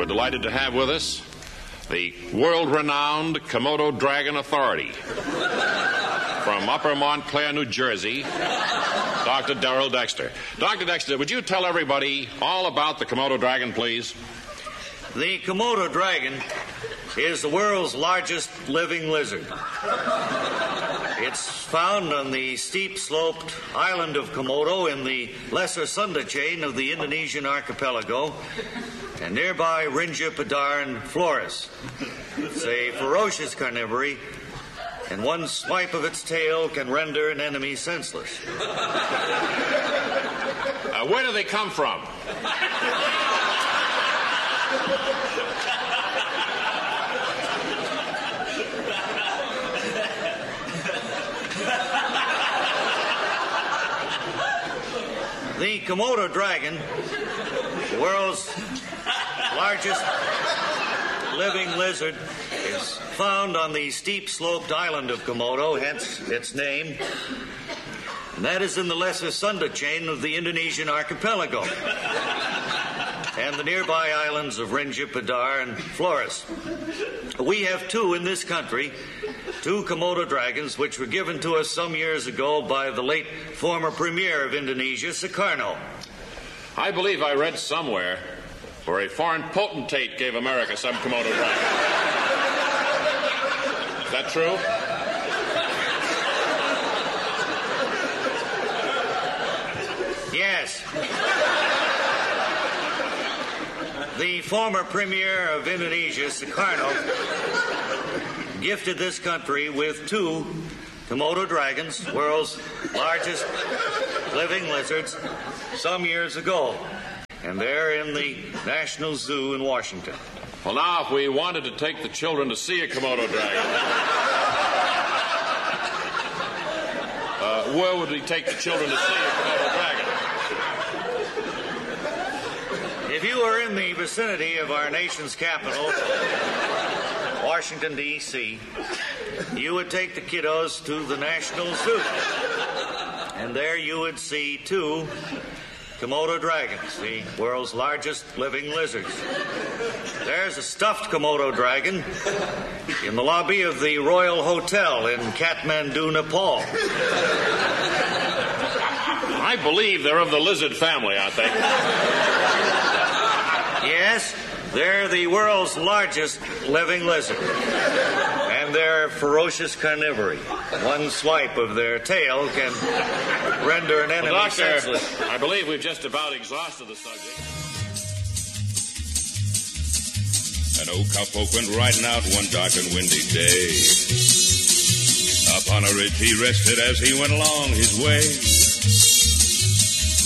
We're delighted to have with us the world-renowned Komodo Dragon Authority from Upper Montclair, New Jersey, Dr. Darrell Dexter. Dr. Dexter, would you tell everybody all about the Komodo Dragon, please? The Komodo dragon is the world's largest living lizard. It's found on the steep-sloped island of Komodo in the Lesser Sunda chain of the Indonesian archipelago and nearby Rinja, Padar, and Flores. It's a ferocious carnivore, and one swipe of its tail can render an enemy senseless. Where do they come from? The Komodo dragon, the world's largest living lizard, is found on the steep-sloped island of Komodo, hence its name. And that is in the Lesser Sunda chain of the Indonesian archipelago and the nearby islands of Rinja, Padar, and Flores. We have two in this country, two Komodo dragons, which were given to us some years ago by the late former premier of Indonesia, Sukarno. I believe I read somewhere where a foreign potentate gave America some Komodo dragon. Is that true? Yes. The former premier of Indonesia, Sukarno, gifted this country with two Komodo dragons, world's largest living lizards, some years ago. And they're in the National Zoo in Washington. Well, now, if we wanted to take the children to see a Komodo dragon, where would we take the children to see a Komodo dragon? If you were in the vicinity of our nation's capital, Washington, D.C., you would take the kiddos to the National Zoo. And there you would see two Komodo dragons, the world's largest living lizards. There's a stuffed Komodo dragon in the lobby of the Royal Hotel in Kathmandu, Nepal. I believe they're of the lizard family, aren't they? Yes, they're the world's largest living lizard. And they're ferocious carnivore. One swipe of their tail can render an enemy senseless. I believe we've just about exhausted the subject. An old cowpoke went riding out one dark and windy day. Upon a ridge he rested as he went along his way.